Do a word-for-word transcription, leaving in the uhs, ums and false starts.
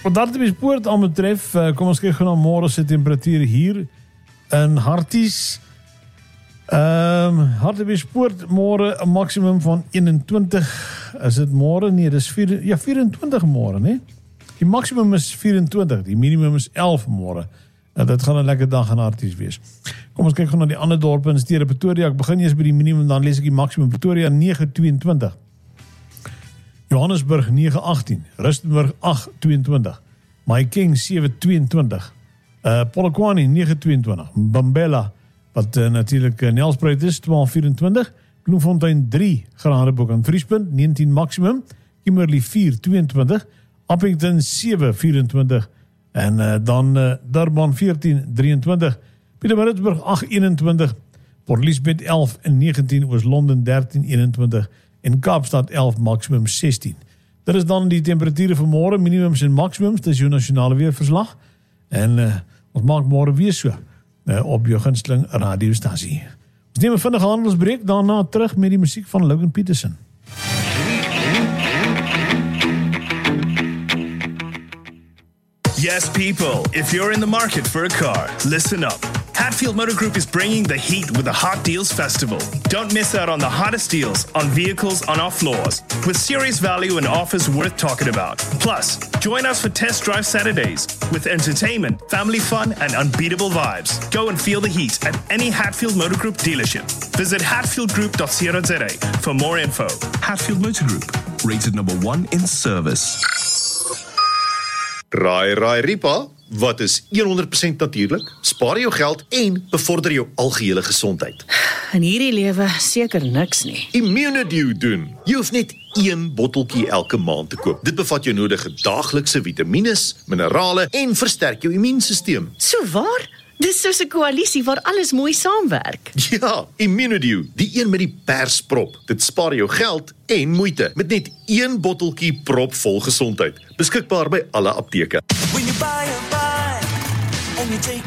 Wat Hartbeespoort aan betref, uh, kom ons kyk gou na môre se temperatuur hier in Harties. Um, Hartbeespoort môre 'n maksimum van eenentwintig. Is dit môre? Nee, dis vier, ja, vyf-en-twintig môre, né? Die maksimum is vyf-en-twintig, die minimum is elf môre. Nou, dit gaan 'n lekker dag in Harties wees. Kom ons kyk gou na die ander dorpe in stede. Pretoria, ek begin eers by die minimum, dan lees ek die maksimum. Pretoria negen-twee-en-twintig. Johannesburg negen-agttien, Rustenburg agt-twee-en-twintig, Mahikeng sewe-twee-en-twintig, uh, Polokwane negen-twee-en-twintig, Mbombela, wat uh, natuurlijk uh, Nelspruit is, twaalf-vyf-en-twintig, Bloemfontein drie grade bo kan vriespunt, negentien maksimum, Kimberley vier-twee-en-twintig, Appington sewe-vyf-en-twintig, en uh, dan uh, Durban veertien-drie-en-twintig, Pietermaritzburg agt-een-en-twintig, Port Elizabeth elf-negentien, Oos-London dertien-een-en-twintig, en Kaapstad elf, maksimum sestien. Dit is dan die temperature van môre, minimums en maximums, dit is jou nasionale weerverslag, en uh, ons maak môre weer so, uh, op jou gunsteling radiostasie. Ons neem 'n vinnige handelsbreek, daarna terug met die musiek van Logan Peterson. Yes, people, if you're in the market for a car, listen up. Hatfield Motor Group is bringing the heat with the Hot Deals Festival. Don't miss out on the hottest deals on vehicles on our floors, with serious value and offers worth talking about. Plus, join us for test drive Saturdays with entertainment, family fun, and unbeatable vibes. Go and feel the heat at any Hatfield Motor Group dealership. Visit hatfield group dot co dot za for more info. Hatfield Motor Group, rated number one in service. Raai, raai, Ripa, wat is honderd persent natuurlik? Spaar jou geld en bevorder jou algehele gesondheid. In hierdie lewe seker niks nie. Immunedew doen. Jy hoef net een botteltjie elke maand te koop. Dit bevat jou nodige daaglikse vitamines, minerale en versterk jou immuunstelsel. So waar? Dis soos 'n koalisie waar alles mooi saamwerk. Ja, Immunedew, die een met die persprop. Dit spaar jou geld en moeite met net een botteltjie propvol gesondheid. Beskikbaar by alle apteke. When you buy a buy and you take